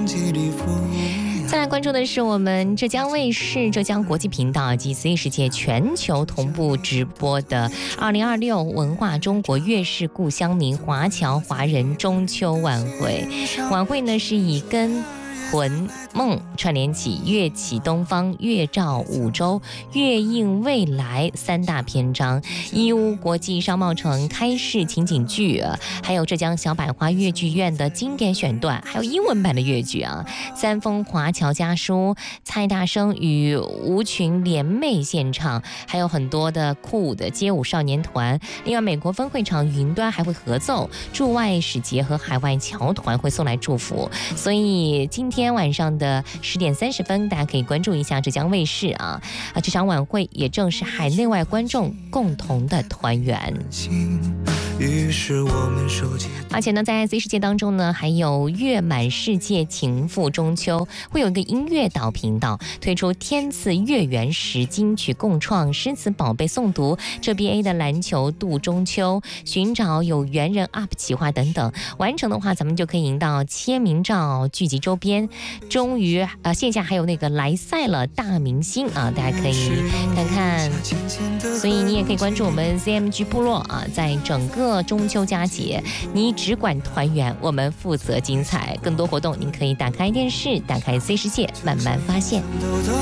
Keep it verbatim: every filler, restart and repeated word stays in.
再来关注的是我们浙江卫视、浙江国际频道及 C 世界全球同步直播的二零二六文化中国粤式故乡民华侨华人中秋晚会。晚会呢是以跟魂梦串联起乐起东方、乐照五洲、乐映未来三大篇章，义乌国际商贸城开市情景剧，还有浙江小百花粤剧院的经典选段，还有英文版的粤剧啊。三丰华侨家书、蔡大生与吴群联袂献唱，还有很多的酷的街舞少年团。另外，美国分会场云端还会合奏，驻外使节和海外侨团会送来祝福。所以今天。今天晚上的十点三十分，大家可以关注一下浙江卫视啊啊！这场晚会也正是海内外观众共同的团圆。而且呢，在 Z 世界当中呢，还有乐满世界情赴中秋，会有一个音乐岛频道推出天赐月圆十金曲共创、诗词宝贝诵读、这 B A 的篮球度中秋、寻找有缘人 U P 企划等等。完成的话，咱们就可以赢到签名照、剧集周边。终于呃，线下还有那个来赛了大明星啊，大家可以看看。所以你也可以关注我们 Z M G 部落啊，在整个中秋佳节，你只管团圆，我们负责精彩。更多活动，您可以打开电视，打开 C 世界，慢慢发现。